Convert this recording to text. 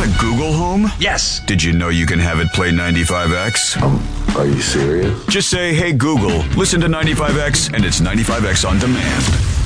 got a Google Home? Yes. Did you know you can have it play 95X? Are you serious? Just say, hey Google, listen to 95X, and it's 95X on demand.